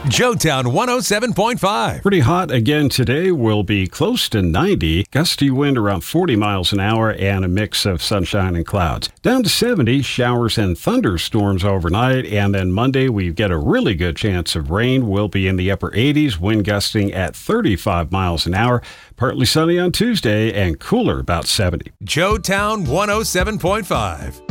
Joetown 107.5. Pretty hot again today. Will be close to 90. Gusty wind around 40 miles an hour and a mix of sunshine and clouds. Down to 70. Showers and thunderstorms overnight. And then Monday we get a really good chance of rain. We'll be in the upper 80s. Wind gusting at 35 miles an hour. Partly sunny on Tuesday and cooler about 70. Joetown 107.5.